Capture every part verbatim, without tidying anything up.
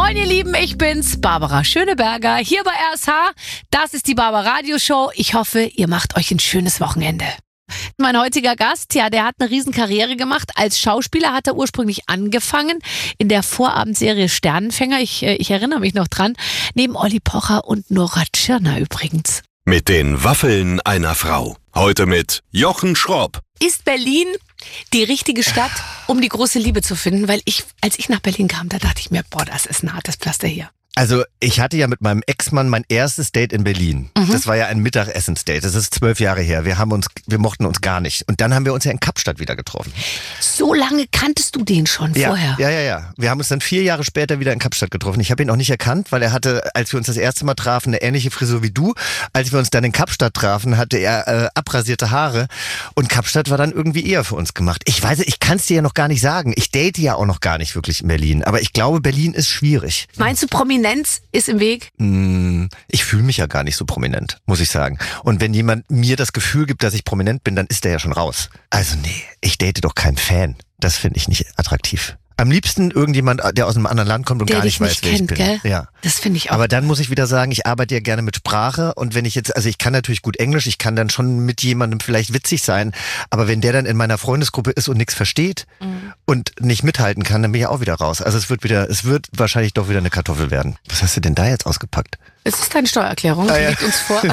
Moin ihr Lieben, ich bin's, Barbara Schöneberger, hier bei R S H. Das ist die Barbara Radio Show. Ich hoffe, ihr macht euch ein schönes Wochenende. Mein heutiger Gast, ja, der hat eine Riesenkarriere gemacht. Als Schauspieler hat er ursprünglich angefangen in der Vorabendserie Sternenfänger. Ich, ich erinnere mich noch dran. Neben Olli Pocher und Nora Tschirner übrigens. Mit den Waffeln einer Frau. Heute mit Jochen Schropp. Ist Berlin die richtige Stadt, um die große Liebe zu finden? Weil ich, als ich nach Berlin kam, da dachte ich mir, boah, das ist ein hartes Pflaster hier. Also ich hatte ja mit meinem Ex-Mann mein erstes Date in Berlin. Mhm. Das war ja ein Mittagessensdate. Das ist zwölf Jahre her. Wir haben uns, wir mochten uns gar nicht. Und dann haben wir uns ja in Kapstadt wieder getroffen. So lange kanntest du den schon ja, vorher? Ja, ja, ja. Wir haben uns dann vier Jahre später wieder in Kapstadt getroffen. Ich habe ihn auch nicht erkannt, weil er hatte, als wir uns das erste Mal trafen, eine ähnliche Frisur wie du. Als wir uns dann in Kapstadt trafen, hatte er äh, abrasierte Haare. Und Kapstadt war dann irgendwie eher für uns gemacht. Ich weiß, ich kann es dir ja noch gar nicht sagen. Ich date ja auch noch gar nicht wirklich in Berlin. Aber ich glaube, Berlin ist schwierig. Meinst du, Prominenz ist im Weg? Ich fühle mich ja gar nicht so prominent, muss ich sagen. Und wenn jemand mir das Gefühl gibt, dass ich prominent bin, dann ist der ja schon raus. Also nee, ich date doch keinen Fan. Das finde ich nicht attraktiv. Am liebsten irgendjemand, der aus einem anderen Land kommt und der gar nicht weiß, nicht wer kennt, ich bin. Gell? Ja. Das finde ich auch. Aber dann muss ich wieder sagen, ich arbeite ja gerne mit Sprache und wenn ich jetzt, also ich kann natürlich gut Englisch, ich kann dann schon mit jemandem vielleicht witzig sein, aber wenn der dann in meiner Freundesgruppe ist und nichts versteht mhm. und nicht mithalten kann, dann bin ich auch wieder raus. Also es wird wieder, es wird wahrscheinlich doch wieder eine Kartoffel werden. Was hast du denn da jetzt ausgepackt? Es ist deine Steuererklärung, die ah, ja. liegt uns vor.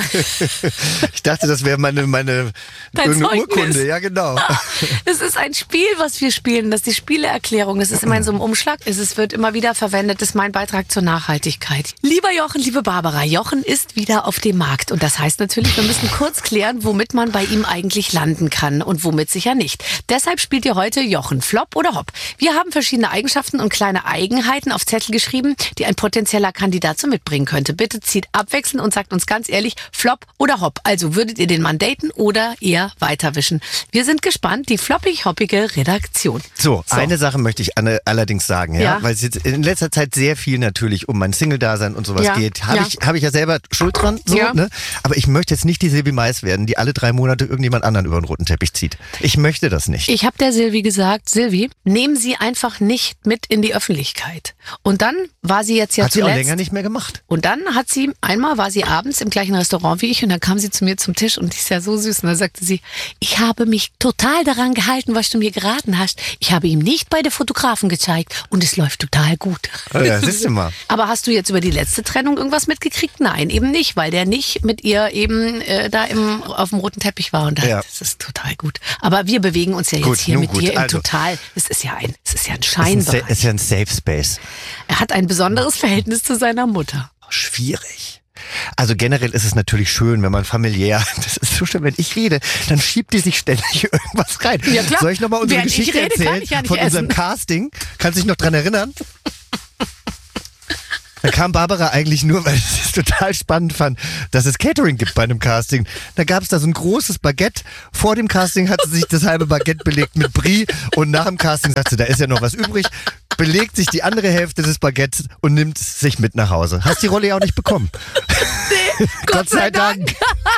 Ich dachte, das wäre meine, meine irgendeine Urkunde. Ja, genau. Es ist ein Spiel, was wir spielen. Das ist die Spieleerklärung. Das ist immer in so einem Umschlag. Es wird immer wieder verwendet. Das ist mein Beitrag zur Nachhaltigkeit. Lieber Jochen, liebe Barbara, Jochen ist wieder auf dem Markt. Und das heißt natürlich, wir müssen kurz klären, womit man bei ihm eigentlich landen kann und womit sicher nicht. Deshalb spielt ihr heute Jochen, Flop oder Hop. Wir haben verschiedene Eigenschaften und kleine Eigenheiten auf Zettel geschrieben, die ein potenzieller Kandidat so mitbringen könnte. Bitte zieht abwechselnd und sagt uns ganz ehrlich, Flop oder Hop. Also würdet ihr den Mann daten oder eher weiterwischen? Wir sind gespannt, die floppig-hoppige Redaktion. So, so, eine Sache möchte ich allerdings sagen, ja, ja. weil es jetzt in letzter Zeit sehr viel natürlich um mein Single-Dasein und sowas ja. geht. Habe ja. ich, hab ich ja selber Schuld dran, so, ja. ne? Aber ich möchte jetzt nicht die Silvi Mais werden, die alle drei Monate irgendjemand anderen über den roten Teppich zieht. Ich möchte das nicht. Ich habe der Silvi gesagt, Silvi, nehmen Sie einfach nicht mit in die Öffentlichkeit. Und dann war sie jetzt ja hat zuletzt... Hat sie auch länger nicht mehr gemacht. Und dann hat sie, einmal war sie abends im gleichen Restaurant wie ich und dann kam sie zu mir zum Tisch und die ist ja so süß und dann sagte sie, ich habe mich total daran gehalten, was du mir geraten hast. Ich habe ihm nicht bei der Fotografen gezeigt und es läuft total gut. Ja, siehst du mal. Aber hast du jetzt über die letzte Trennung irgendwas mitgekriegt? Nein, eben nicht, weil der nicht mit ihr eben äh, da im, auf dem roten Teppich war und da, ja. das ist total gut. Aber wir bewegen uns ja jetzt gut, hier mit gut. dir im also, total, es ist ja ein, es ist ja ein Scheinbereich. Es ist ja ein Safe Space. Er hat ein besonderes Verhältnis zu seiner Mutter. Schwierig. Also generell ist es natürlich schön, wenn man familiär, das ist so schön, wenn ich rede, dann schiebt die sich ständig irgendwas rein. Ja, klar. Soll ich nochmal unsere Während Geschichte rede, erzählen ja von essen. unserem Casting? Kannst du dich noch dran erinnern? Da kam Barbara eigentlich nur, weil sie es total spannend fand, dass es Catering gibt bei einem Casting. Da gab es da so ein großes Baguette. Vor dem Casting hat sie sich das halbe Baguette belegt mit Brie und nach dem Casting sagt sie, da ist ja noch was übrig, belegt sich die andere Hälfte des Baguettes und nimmt es sich mit nach Hause. Hast die Rolle ja auch nicht bekommen. Nee, Gott, Gott sei Dank. Dank.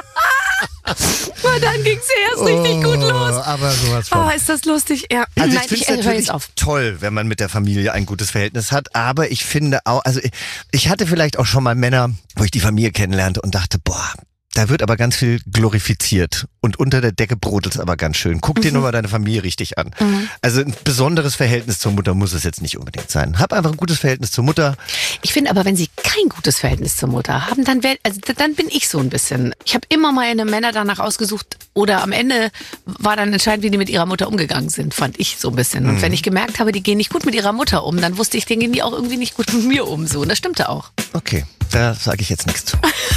Und dann ging es erst oh, richtig gut los. Aber sowas von. Oh, ist das lustig. Ja. Also Nein, ich finde es natürlich auf. toll, wenn man mit der Familie ein gutes Verhältnis hat. Aber ich finde auch, also ich, ich hatte vielleicht auch schon mal Männer, wo ich die Familie kennenlernte und dachte, boah, da wird aber ganz viel glorifiziert und unter der Decke brodelt es aber ganz schön. Guck dir mhm. nur mal deine Familie richtig an. Mhm. Also ein besonderes Verhältnis zur Mutter muss es jetzt nicht unbedingt sein. Hab einfach ein gutes Verhältnis zur Mutter. Ich finde aber, wenn sie kein gutes Verhältnis zur Mutter haben, dann, wär, also, dann bin ich so ein bisschen. Ich habe immer meine Männer danach ausgesucht oder am Ende war dann entscheidend, wie die mit ihrer Mutter umgegangen sind, fand ich so ein bisschen. Und mhm. wenn ich gemerkt habe, die gehen nicht gut mit ihrer Mutter um, dann wusste ich, denen gehen die auch irgendwie nicht gut mit mir um. So. Und das stimmte auch. Okay, da sage ich jetzt nichts zu.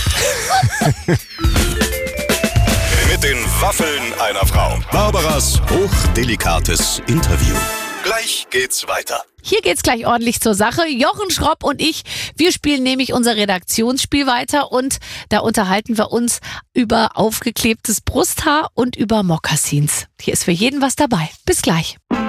Mit den Waffeln einer Frau. Barbaras hochdelikates Interview. Gleich geht's weiter. Hier geht's gleich ordentlich zur Sache. Jochen Schropp und ich, wir spielen nämlich unser Redaktionsspiel weiter und da unterhalten wir uns über aufgeklebtes Brusthaar und über Mokassins. Hier ist für jeden was dabei. Bis gleich.